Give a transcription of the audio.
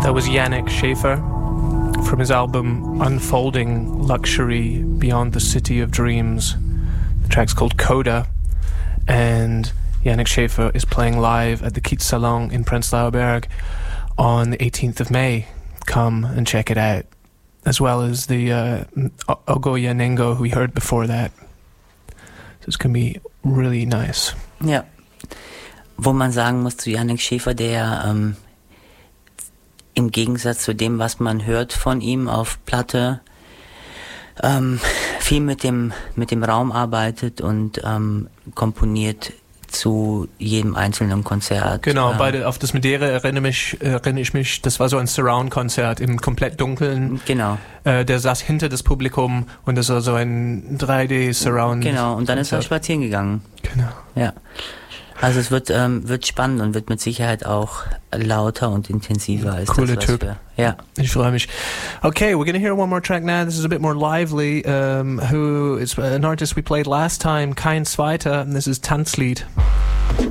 That was Yannick Schäfer from his album Unfolding Luxury Beyond the City of Dreams. The track's called Coda, and Yannick Schäfer is playing live at the Kiez Salon in Prenzlauer Berg on the 18th of May. Come and check it out. As well as the Ogoya Nengo who we heard before that. So it's going to be really nice. Ja. Wo man sagen muss zu Yannick Schäfer, der im Gegensatz zu dem, was man hört von ihm auf Platte, viel mit dem Raum arbeitet und komponiert zu jedem einzelnen Konzert. Genau, auf das Madeira erinnere ich mich, das war so ein Surround-Konzert im komplett Dunkeln. Genau. Der saß hinter das Publikum und das war so ein 3D-Surround. Genau, und dann ist er spazieren gegangen. Genau. Ja. Also es wird spannend und wird mit Sicherheit auch lauter und intensiver als Cooler das, Typ. Ja. Ich freue mich. Okay, we're going to hear one more track now. This is a bit more lively. Who is an artist we played last time, Kein Zweiter, and this is Tanzlied.